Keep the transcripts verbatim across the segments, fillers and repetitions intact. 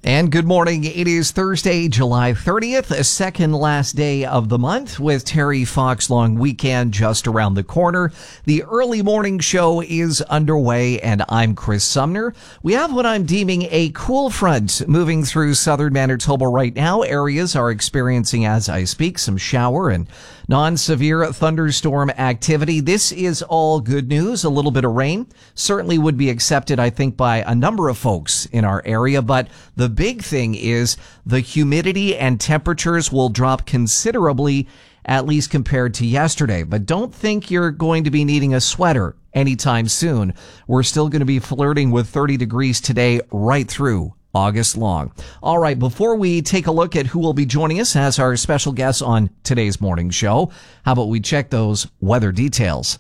And good morning. It is Thursday, July thirtieth, a second last day of the month with Terry Fox long weekend just around the corner. The early morning show is underway and I'm Chris Sumner. We have what I'm deeming a cool front moving through southern Manitoba right now. Areas are experiencing, as I speak, some shower and non-severe thunderstorm activity. This is all good news. A little bit of rain certainly would be accepted, I think, by a number of folks in our area, but the big thing is the humidity and temperatures will drop considerably, at least compared to yesterday. But don't think you're going to be needing a sweater anytime soon. We're still going to be flirting with thirty degrees today right through August long. All right, before we take a look at who will be joining us as our special guests on today's morning show, how about we check those weather details?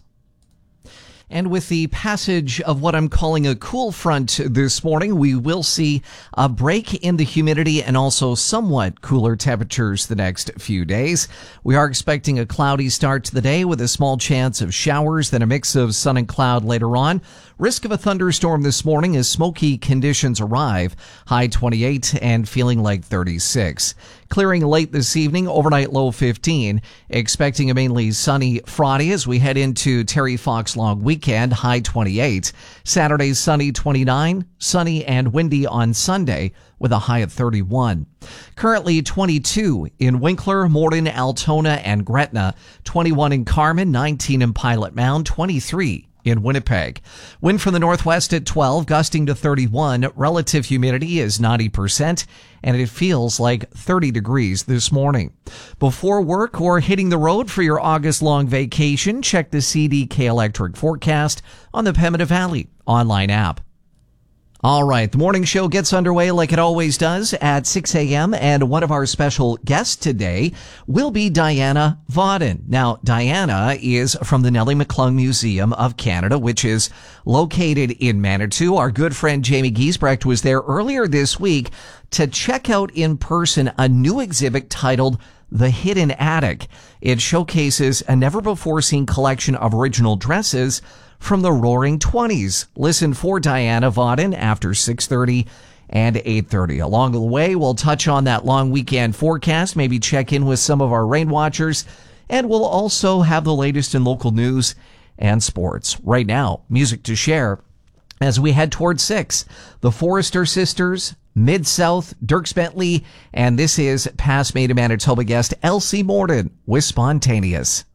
And with the passage of what I'm calling a cool front this morning, we will see a break in the humidity and also somewhat cooler temperatures the next few days. We are expecting a cloudy start to the day with a small chance of showers, then a mix of sun and cloud later on. Risk of a thunderstorm this morning as smoky conditions arrive. High twenty-eight and feeling like thirty-six. Clearing late this evening, overnight low fifteen. Expecting a mainly sunny Friday as we head into Terry Fox long weekend, high twenty-eight. Saturday sunny twenty-nine, sunny and windy on Sunday with a high of thirty-one. Currently twenty-two in Winkler, Morden, Altona, and Gretna. twenty-one in Carman, nineteen in Pilot Mound, twenty-three in Winnipeg. Wind from the northwest at twelve, gusting to thirty-one. Relative humidity is ninety percent, and it feels like thirty degrees this morning. Before work or hitting the road for your August-long vacation, check the C D K Electric forecast on the Pembina Valley online app. All right, the morning show gets underway like it always does at six a.m. and one of our special guests today will be Diana Vaudin. Now, Diana is from the Nellie McClung Museum of Canada, which is located in Manitou. Our good friend Jamie Giesbrecht was there earlier this week to check out in person a new exhibit titled The Hidden Attic. It showcases a never-before-seen collection of original dresses from the Roaring Twenties. Listen for Diana Vaudin after six thirty and eight thirty. Along the way, we'll touch on that long weekend forecast, maybe check in with some of our rain watchers, and we'll also have the latest in local news and sports. Right now, music to share as we head towards six. The Forrester Sisters, Mid-South, Dierks Bentley, and this is past Made in Manitoba guest Elsie Morden with Spontaneous.